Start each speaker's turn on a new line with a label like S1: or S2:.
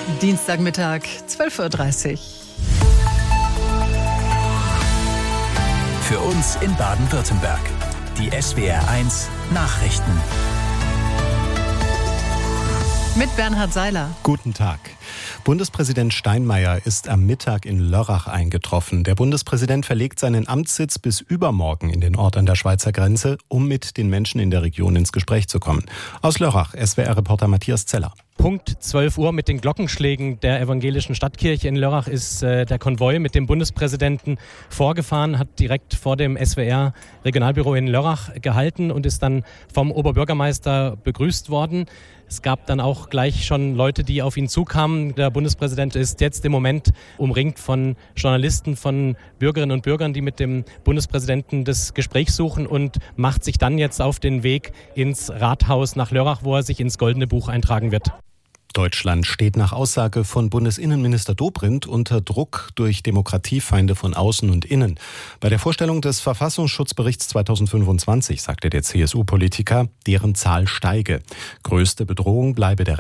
S1: Dienstagmittag, 12.30 Uhr.
S2: Für uns in Baden-Württemberg. Die SWR1 Nachrichten.
S1: Mit Bernhard Seiler.
S3: Guten Tag. Bundespräsident Steinmeier ist am Mittag in Lörrach eingetroffen. Der Bundespräsident verlegt seinen Amtssitz bis übermorgen in den Ort an der Schweizer Grenze, um mit den Menschen in der Region ins Gespräch zu kommen. Aus Lörrach, SWR-Reporter Matthias Zeller.
S4: Punkt 12 Uhr mit den Glockenschlägen der evangelischen Stadtkirche in Lörrach ist der Konvoi mit dem Bundespräsidenten vorgefahren, hat direkt vor dem SWR-Regionalbüro in Lörrach gehalten und ist dann vom Oberbürgermeister begrüßt worden. Es gab dann auch gleich schon Leute, die auf ihn zukamen. Der Bundespräsident ist jetzt im Moment umringt von Journalisten, von Bürgerinnen und Bürgern, die mit dem Bundespräsidenten das Gespräch suchen und macht sich dann jetzt auf den Weg ins Rathaus nach Lörrach, wo er sich ins Goldene Buch eintragen wird.
S3: Deutschland steht nach Aussage von Bundesinnenminister Dobrindt unter Druck durch Demokratiefeinde von außen und innen. Bei der Vorstellung des Verfassungsschutzberichts 2025 sagte der CSU-Politiker, deren Zahl steige. Größte Bedrohung bleibe der